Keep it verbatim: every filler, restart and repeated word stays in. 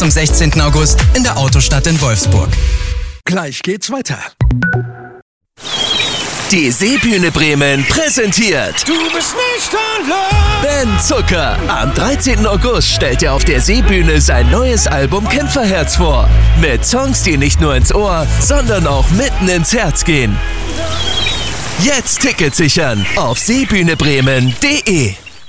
Am sechzehnten August in der Autostadt in Wolfsburg. Gleich geht's weiter. Die Seebühne Bremen präsentiert Du bist nicht allein. Ben Zucker. Am dreizehnten August stellt er auf der Seebühne sein neues Album Kämpferherz vor. Mit Songs, die nicht nur ins Ohr, sondern auch mitten ins Herz gehen. Jetzt Tickets sichern auf seebühnebremen punkt de.